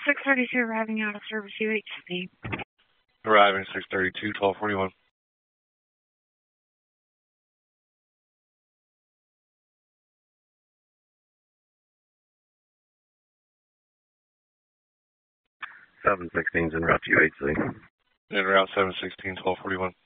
632 arriving out of service UHC. Arriving 632, 1241. Seven 16's en route to UHC. En route 716, 1241.